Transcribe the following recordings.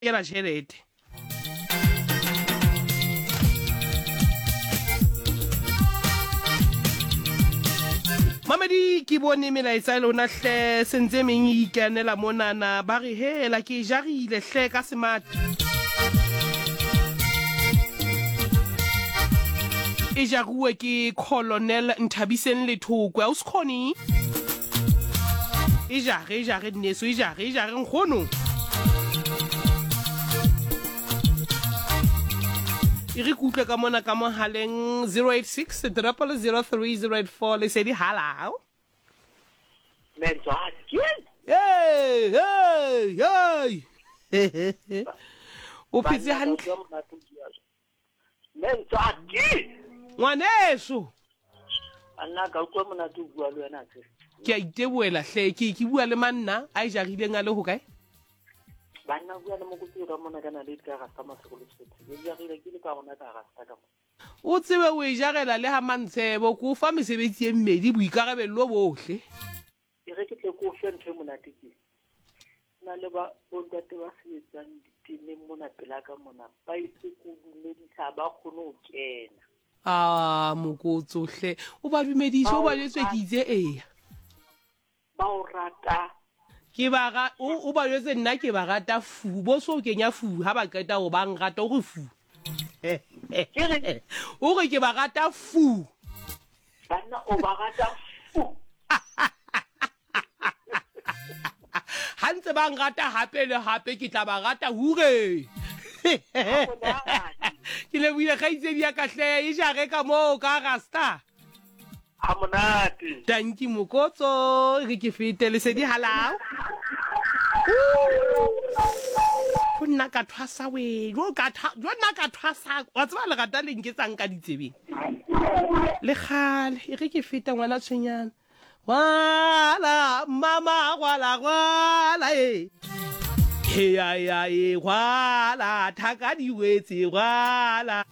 ke la tšhelete. Mamedi ke bone melaetsa le ona hle sentse meng e ikanela monana ba re hela ke jarile hle ka smart e jaruwe ke Colonel Nthabiseng Lethoko a o sekhoni e jare neso e jare nkgono e re kutlwe ka mona ka mohaleng 086 0003084 le se di halao hey o phetse hantle ngwaneso anna ka utlwa monate o bua le wena tse ke a iteboela hle ke bua le manna a e jarileng a le ho kae banna bua le mokutsi ka mona kana le ka rasta masekolo setsi le jarile ke le ka gona ka rasta ka mona o tsebe o e jarela le ha mantshebo ko fa mesebetsi e mmedi boikarabello bohle e re ke tle ko fe ntwe monate ke na le ba bontate ba sebetsang ditine mona pela ka mona ba itse ko dumedisa ba kgone ho kena mokotso hle o ba dumedise o ba jetswe ke itse eya ba o rata ke ba o ba jetse nna ke ba rata fu bo so kenya fu ha ba qeta go ba nrata o re fu o re ke ba rata fu bana o ba rata fu hantse ba nrata hape le hape ke tla ba rata hure ke le buile khaitsedi ya kahle e jare ka mo ka rasta amonate tanki mokotso re ke fete le se di halao go nna ka thwasa we jo nna ka thwasa wa tseba le gata le nketsang ka ditsebeng le khale e re ke feta ngwana tshwenyana wala mama wala ya wala thaka di wetse wala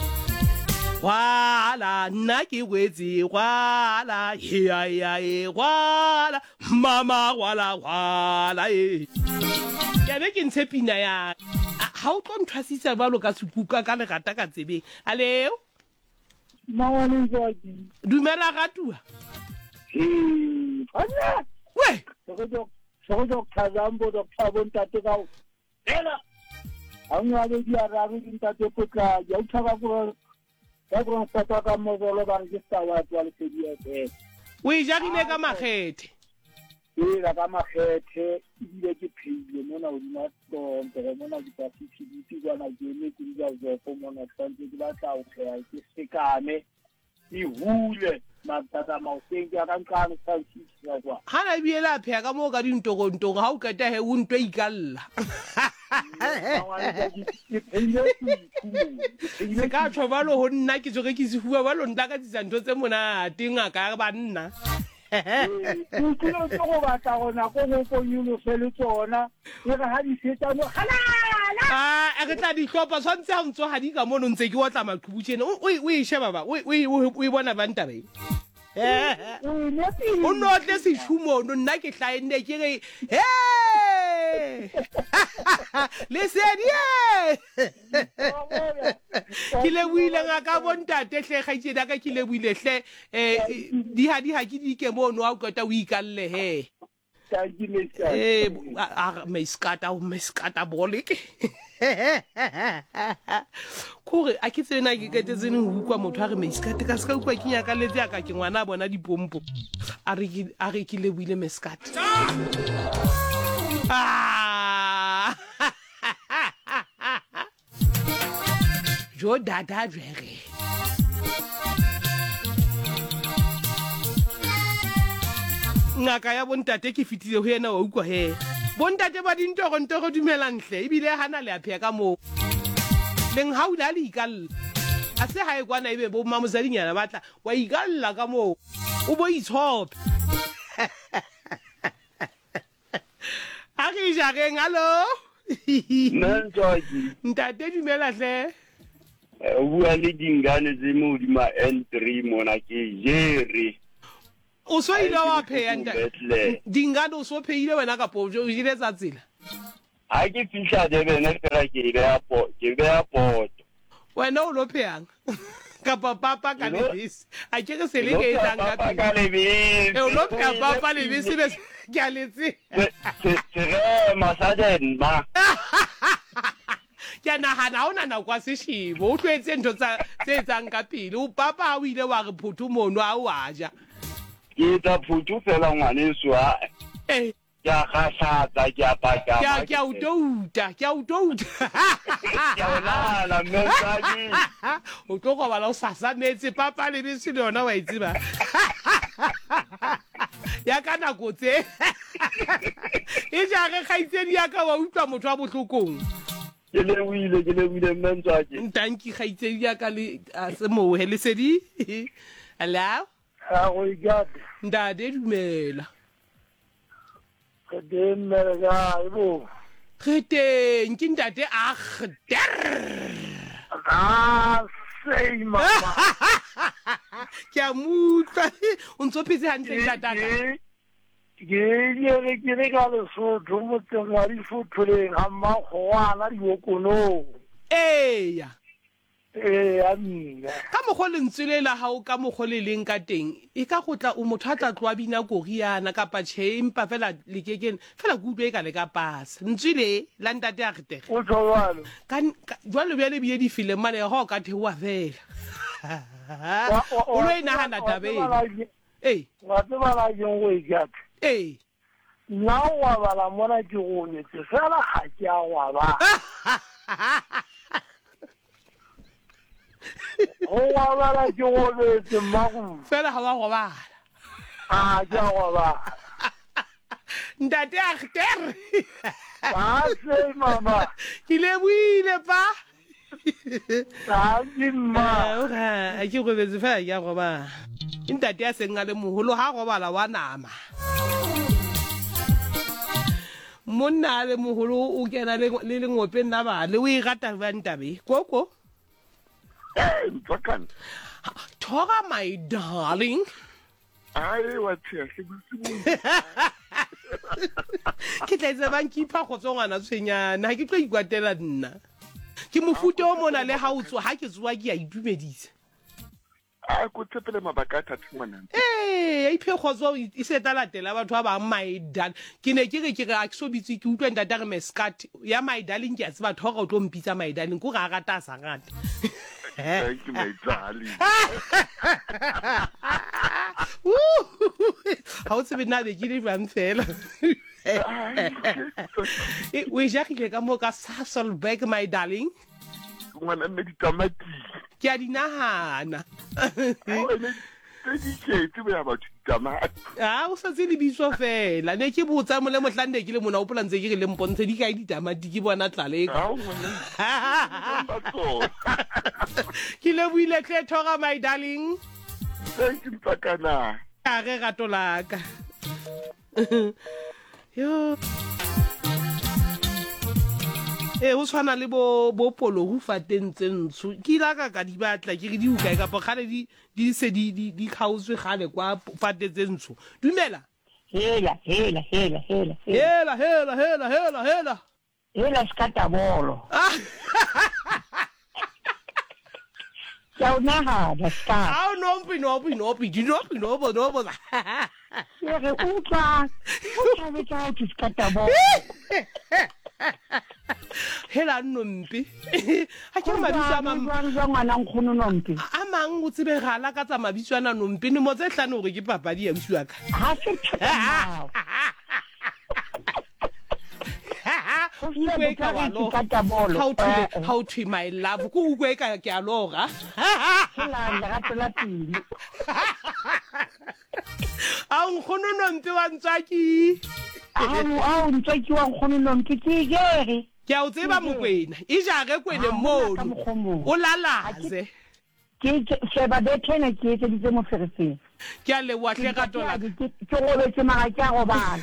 nna ke wetse wala ya wala mama wala ke be ke ntshe pina ya ha o tlo nthwasitsa ba lo ka sepuka ka legata ka tsebeng aleo mawane jodi dumela gatua ana we sogo khazambo do phabon tate ka ela anga le dia rabi tate potla ya uthaba ko ya go ntata ka mogolo ba re tsa wa tswa le sedia e o e jagile ka makgethe la ka makgethe ile ke phile mona o dina tonto mona di pasisi di tswana jene ke di ja go mona tsantse di batla o kaya ke sekane di hule matata mauseng ya kan kan tsansi ya kwa hana biela phya ka mo ka dintogontogo ha o keta he o ntwe ikalla se ka tšho ba lo go nna ke tsoge ke sefua ba lo ntla ka tsantso tse monate ngaka ya banna ke go batla gona go go nyulo fele tsona e ga ha di setsa mo halala a re tla di hlopa tshwantse ha ntso ha di ka mono ntse ke otla maqhubutshene o e sheba ba o e bona bantabe o notle sešhumono nna ke hlaenne ke re he lesedi ke leboile ngaka bontate hle kgaitsedi ka ke leboile hle di ha ke di ke mono a o qeta o ikalle he maiskata boleke kore a ke tsena ke ketetsene ho ukwa motho a re maiskate ka ska ukwa ke nyaka letse aka ke ngwana bona dipompo a re ke leboile maiskate jo dada jwere ngaka ya bontate ke fitile ho yena wa ukwa he bontate ba dintogo dumelang hle ebile hana le apea ka mo leng haula le ikalla a se ha e kwana ebe bo mamosadinyana batla wa ikalla ka mo o bo itshope a ke jareng allo Nanjoji ntate dumela hle o bua le dingane tse mo di ma N3 mona ke jere o so ile wa pheya ntate dingane o so phehile wena ka pojo o ile tsa tsela ha ke fihla Durban fela ke beya poto wena o lo pheyang kapa papa ka lebese a ke re se le ke etlang ka papa ka lebese o lo pheya papa lebese le ke a letse se masaden ma ke nagana o nana kwa seshibo o tlwetse ntho tse etsang ka pele o papa o ile wa re phuthu mono a o a ja ke tsa phuthu fela ngwaneso a ke a kgahlatsa ke a pakama ke a utouta ke a olala mmetsadi o tlo gobala o sasanetse papa lebese le yona wa itseba ya ka nako tse e jage kgaitsedi ya ka wa utlwa motho wa botlhokong ke lewile mmetsadi ntanki kgaitsedi ya ka le semohe lesedi hello go igate ntate dumela ke demela ga ibo Geteng ke ntate sei mama ke a mutla o ntso phetse hantle ntataka ke re ka Lesotho motseng wa Difotholeng ga mmakgowana diokono eya amina ka mokgwa lentswe le la hao ka mokgwa le leng ka teng e ka gotla o motho a tla tloa bina koriana kapa tjhe empa fela lekekeng fela ke utlwe ka le ka pasa ntswe le la ntate a retege o tshwalo jwale bjale bile difilemane ga o ka theoa fela o lo e nagana tabeng wa tsebala jeng go ikate nna wa bala mona ke go nyetse fela ga ke a wa ba go wabala ke go betse mmago fela ga wa gobala ke a gobala ntate a getere ba se mama ke leboile pa mma a ke go betse fela ke a gobala ntate a seng a le mogolo ga gobala wa nama monna a le mogolo o kena le lengopeng la bale o e rata bang tabe koko Toga, my darling. Ke tla itse bang ke ipha go tsongwana tshwenyana ke tlo ikwatela nna ke mofuta o mona le ha o tswa ha ke tswa ke a itumedisa go tshepele mabaka a thathingwana a iphe kgotso e se talatela batho ba bang maidal ke ne ke re a ke so bitswe ke utlwa ntate re mescat ya maidaleng ke a tse batho ga o tlo mpitsa maidaleng ko ga a rata a sa rata Thank you, my darling. How to be now the giddy ram fell. We jackie ka mo ka Sasolburg, my darling. When I made it a mati. Ke a di nahana. O sa tse lebitso fela ne ke botsa mo le motlande ke le mona o polantse ke le mpontshe di kae ditamati ke bona tlaleka ke le buile tle thoga my darling thank you pakana a re gato laka yo o tshwana le bo polo go fatentse ntsho ke la ka di batla ke re di ukae ka po gale di se di khauswe gale kwa fatetse ntsho dumela hela skata bolo ya una ha ska au nopi di nopi ye re utlwa be ka o skata bolo hela nompi ha ke mabitso a mang ngwana nkgono nompi a mang o tsebe gala ka tsa mabitso ana nompi ne mo tse hlano gore ke papadi ya usiwa ka ha se tshwana how to my love ko ukwe ka ke a loga a nkgono nompi wa ntswaki a ntswaki wa nkgono nompi ke gere ke a o tseba mokwena e jage kwene mono o lalaze ke sheba betena ke etse ditse mo ferefeng ke a lewa tle ga tola ke go betse maga ke a go bana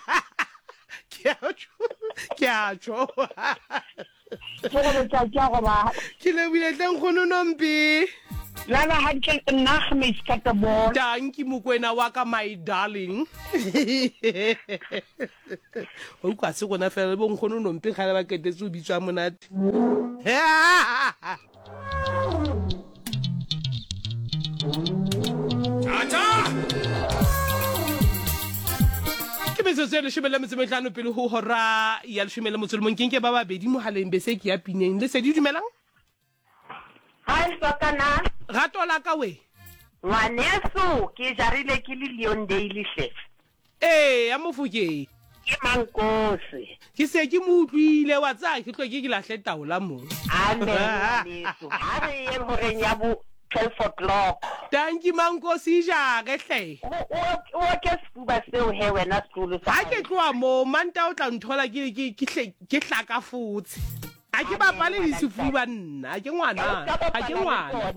ke a tšho ke go betsa ke a go bana ke lebile tleng gono nompi Lala hantle nna ga me iskata bona. Danki Mokwena wa ka my darling. O kwa se gona fela bo nkgono no mpe kgala ba ketetse o bitswa monate. Ke beso se le shebele metsemetlano pele ho hora ya le shemele motselmong ke ba babedi mohaleng bese ke ya pineng le se di dumelang. Hai sokana. Rato la ka we. Ngwaneso ke jarile ke le Leon Daily chef. Ya Mofokeng. Ke Mankose. Ke se ke mo utlwile wa tsa ke tlo ke lahle taola mo. Ngwaneso. Ha re ye horeng ya bo 12 o'clock. Danki Mankose ja ge hle. O ke sefuba seo he wena sekolo sa. Ha ke tloa mo manta o tla nthola ke hlaka futsi. A ke bapale di sefuba nna a ke ngwana a ke ngwana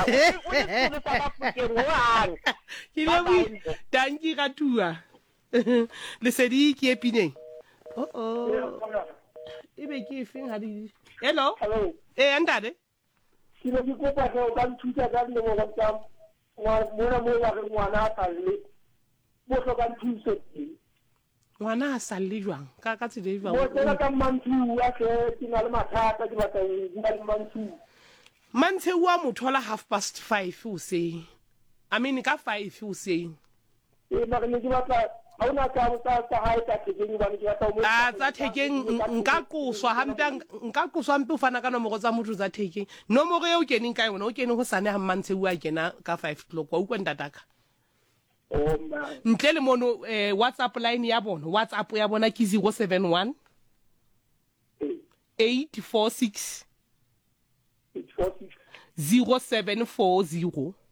ke le danki ga tua le sedi ke epineng ebe ke feng ha di hello andade ke le kopa go ka nthuta ka le mo ga mona mo wa re ngwana a le mo go ka nthusa ngwana a salle jwang ka tsile jwang mo tsela ka mantsu a ke tina le mathata ke batla le mantsu mantse wa mothola 5:30 o se I mean ka 5 o se mara ne ke batla ha ona ka hae ka tekeng ba ke batla mo tsa tekeng nka qoswa hampe o fana ka nomoro tsa motho tsa tekeng nomoro e o keneng ka yona o kene go sane ha mantse wa kena ka 5 o'clock wa utlwa ntataka ntle le mono WhatsApp line ya bona WhatsApp ya bona ke 071 846 0740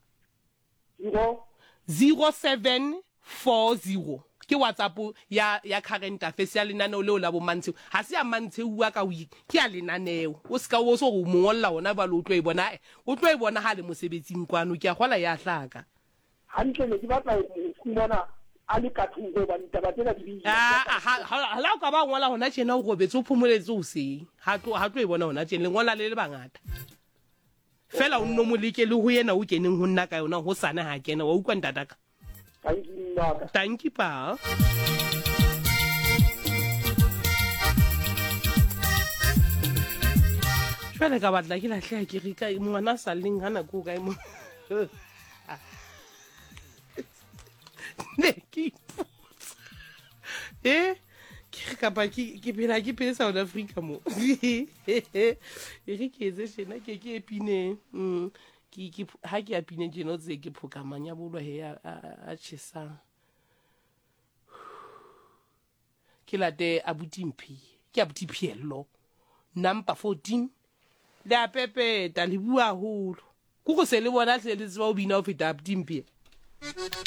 0740 ke WhatsApp ya current affairs ya lenaneo leo la bo mantse ha se ya mantse uwa ka week ke ya lenaneo o ska o so go mongolla ona ba lo tlo e bona ha le mosebetsing kwano ke a gola ya hlaka hantle ne ke batla go bona a le ka thungo ba ntaba tsena di ha la ka ba ngola hona tjena o robetse o phomoletse o se ha tlo e bona hona tjena le ngola le bangata fela o nno moleke le ho yena o keneng ho nna ka yona ho sana ha kena wa utlwa ntataka thank you pa jwale ka batla ke lahle ke re ka ngwana sa leng hana go ka mo ne ke ke kapa ke phela ke phela South Africa mo e re ke etse tjena ke epine ke ha ke apine tjena o tse ke phokamanya bolwa he a tshesang ke late ke abuti phiello number 14 le a pepe ta le bua holo go se le bona se le tswa o bina o feta abuti mpie